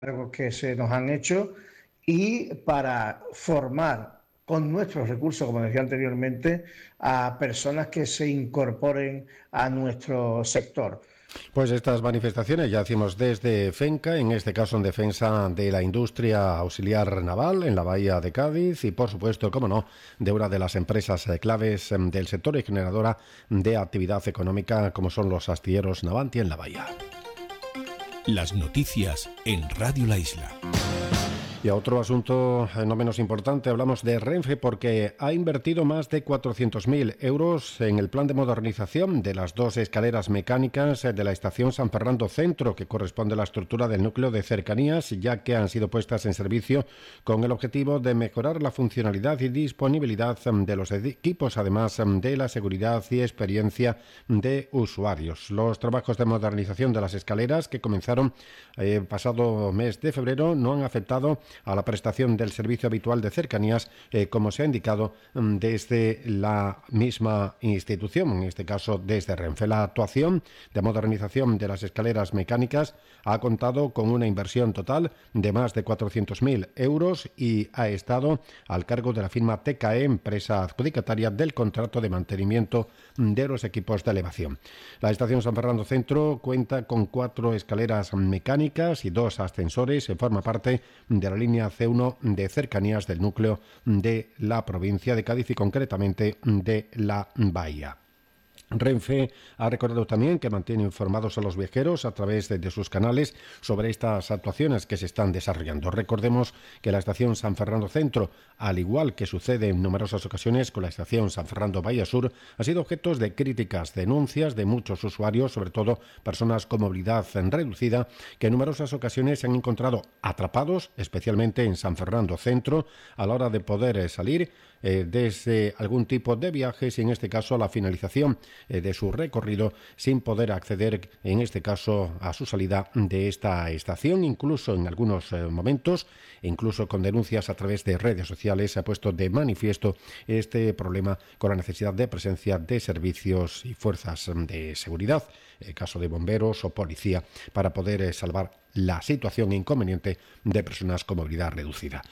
que se nos han hecho y para formar con nuestros recursos, como decía anteriormente, a personas que se incorporen a nuestro sector. Pues estas manifestaciones ya hacemos desde FENCA, en este caso en defensa de la industria auxiliar naval en la bahía de Cádiz y, por supuesto, como no, de una de las empresas claves del sector y generadora de actividad económica como son los astilleros Navanti en la bahía. Las noticias en Radio La Isla. Y a otro asunto no menos importante, hablamos de Renfe porque ha invertido más de 400.000 euros en el plan de modernización de las dos escaleras mecánicas de la estación San Fernando Centro, que corresponde a la estructura del núcleo de cercanías, ya que han sido puestas en servicio con el objetivo de mejorar la funcionalidad y disponibilidad de los equipos, además de la seguridad y experiencia de usuarios. Los trabajos de modernización de las escaleras, que comenzaron pasado mes de febrero, no han afectado a la prestación del servicio habitual de cercanías, como se ha indicado desde la misma institución, en este caso desde Renfe. La actuación de modernización de las escaleras mecánicas ha contado con una inversión total de más de 400.000 euros y ha estado al cargo de la firma TKE, empresa adjudicataria del contrato de mantenimiento de los equipos de elevación. La estación San Fernando Centro cuenta con 4 escaleras mecánicas y 2 ascensores. Forma parte de la línea C1 de cercanías del núcleo de la provincia de Cádiz y concretamente de la Bahía. Renfe ha recordado también que mantiene informados a los viajeros a través de sus canales sobre estas actuaciones que se están desarrollando. Recordemos que la estación San Fernando Centro, al igual que sucede en numerosas ocasiones con la estación San Fernando Bahía Sur, ha sido objeto de críticas, denuncias de muchos usuarios, sobre todo personas con movilidad reducida, que en numerosas ocasiones se han encontrado atrapados, especialmente en San Fernando Centro, a la hora de poder salir desde algún tipo de viajes y en este caso a la finalización de su recorrido sin poder acceder en este caso a su salida de esta estación. Incluso en algunos momentos, incluso con denuncias a través de redes sociales, se ha puesto de manifiesto este problema con la necesidad de presencia de servicios y fuerzas de seguridad, caso de bomberos o policía, para poder salvar la situación inconveniente de personas con movilidad reducida.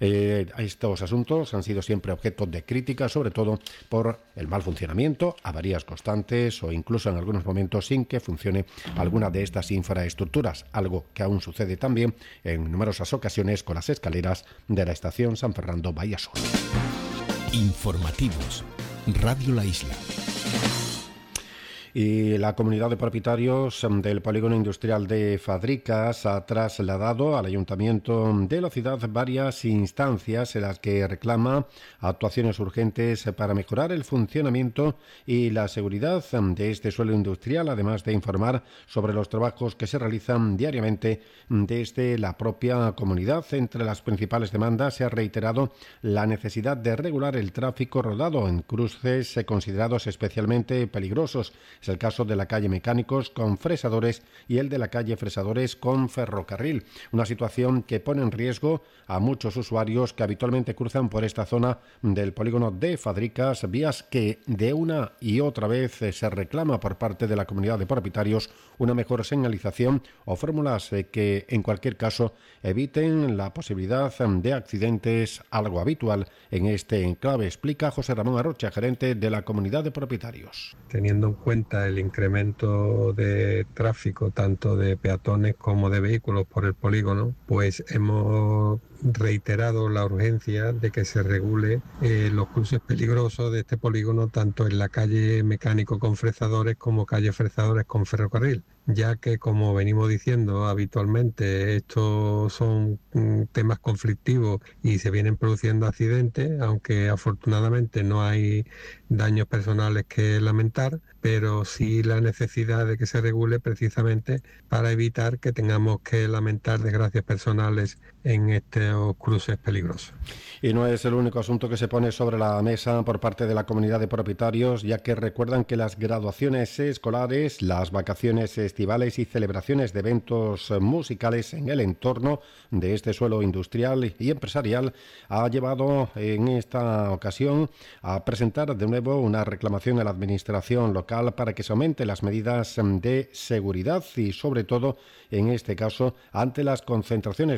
Estos asuntos han sido siempre objeto de crítica, sobre todo por el mal funcionamiento, avarías constantes o incluso en algunos momentos sin que funcione alguna de estas infraestructuras, algo que aún sucede también en numerosas ocasiones con las escaleras de la estación San Fernando Bahía Sur. Informativos. Radio La Isla. Y la comunidad de propietarios del polígono industrial de Fadricas ha trasladado al ayuntamiento de la ciudad varias instancias en las que reclama actuaciones urgentes para mejorar el funcionamiento y la seguridad de este suelo industrial, además de informar sobre los trabajos que se realizan diariamente desde la propia comunidad. Entre las principales demandas se ha reiterado la necesidad de regular el tráfico rodado en cruces considerados especialmente peligrosos. Es el caso de la calle Mecánicos con Fresadores y el de la calle Fresadores con Ferrocarril, una situación que pone en riesgo a muchos usuarios que habitualmente cruzan por esta zona del polígono de Fadricas, vías que de una y otra vez se reclama por parte de la comunidad de propietarios una mejor señalización o fórmulas que en cualquier caso eviten la posibilidad de accidentes, algo habitual en este enclave, explica José Ramón Arrocha, gerente de la comunidad de propietarios. Teniendo en cuenta el incremento de tráfico tanto de peatones como de vehículos por el polígono, pues hemos reiterado la urgencia de que se regule los cruces peligrosos de este polígono tanto en la calle Mecánico con Fresadores como calle Fresadores con Ferrocarril, ya que, como venimos diciendo habitualmente, estos son temas conflictivos y se vienen produciendo accidentes, aunque afortunadamente no hay daños personales que lamentar, pero sí la necesidad de que se regule precisamente para evitar que tengamos que lamentar desgracias personales en estos cruces peligrosos. Y no es el único asunto que se pone sobre la mesa por parte de la comunidad de propietarios, ya que recuerdan que las graduaciones escolares, las vacaciones festivales y celebraciones de eventos musicales en el entorno de este suelo industrial y empresarial ha llevado en esta ocasión a presentar de nuevo una reclamación a la administración local para que se aumenten las medidas de seguridad y, sobre todo, en este caso, ante las concentraciones